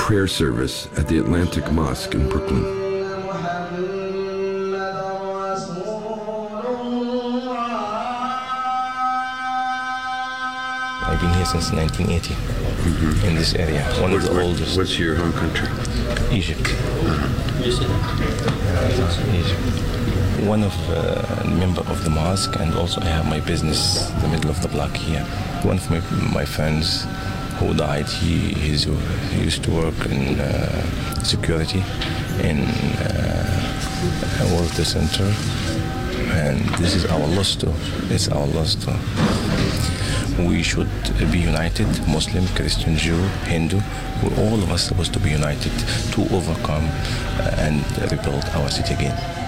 prayer service at the Atlantic Mosque in Brooklyn. I've been here since 1980 in this area. One of the oldest. What's your home country? Egypt. Egypt. One of member of the mosque, and also I have my business in the middle of the block here. One of my friends who died, he used to work in security in World Trade Center, and this is our loss too. It's our loss too. We should be united, Muslim, Christian, Jew, Hindu. We're all of us supposed to be united to overcome and rebuild our city again.